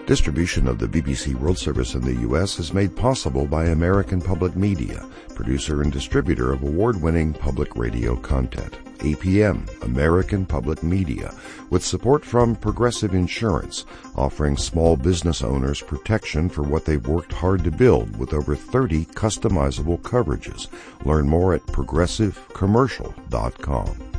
Distribution of the BBC World Service in the U.S. is made possible by American Public Media, producer and distributor of award-winning public radio content. APM, American Public Media, with support from Progressive Insurance, offering small business owners protection for what they've worked hard to build with over 30 customizable coverages. Learn more at progressivecommercial.com.